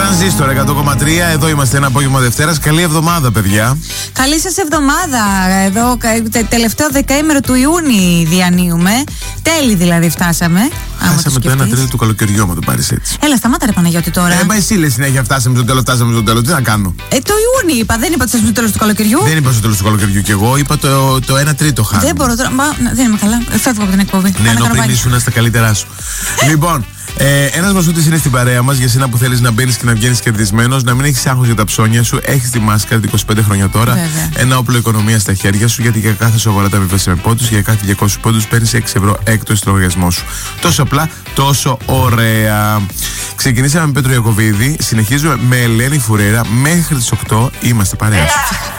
Τρανζίστορ 100,3. Εδώ είμαστε ένα απόγευμα Δευτέρας. Καλή εβδομάδα, παιδιά. Καλή σας εβδομάδα. Εδώ τελευταίο δεκαήμερο του Ιούνιου διανύουμε. Τέλη δηλαδή φτάσαμε. Χάσαμε το 1 τρίτο του καλοκαιριού, άμα το πάρεις έτσι. Έλα, σταμάτα ρε Παναγιώτη τώρα. Μα εσύ λες συνέχεια φτάσαμε στο τέλος, φτάσαμε στο τέλος. Τι να κάνω. Το Ιούνιο είπα, δεν είπα ότι στο τέλος του καλοκαιριού. Δεν είπα στο τέλος του καλοκαιριού κι εγώ, είπα το 1 τρίτο χάσαμε. Δεν μπορώ τώρα. Δεν είμαι καλά. Φεύγω από την εκπομπή. Ναι, ενώ πριν ήσουν στα καλύτερά σου. Λοιπόν. Ένας Μασούτης είναι στην παρέα μας για σένα που θέλεις να μπαίνεις και να βγαίνεις κερδισμένος, να μην έχεις άγχος για τα ψώνια σου. Έχεις τη μάσκα 25 χρόνια τώρα. Βέβαια. Ένα όπλο οικονομίας στα χέρια σου, γιατί για κάθε σου αγορά τα αμοιβές με πόντους, για κάθε 200 πόντους παίρνεις 6 ευρώ έκτος στο λογαριασμό σου. Τόσο απλά, τόσο ωραία. Ξεκινήσαμε με Πέτρο Ιακωβίδη, συνεχίζουμε με Ελένη Φουρέρα. Μέχρι τις 8 είμαστε παρέα σου.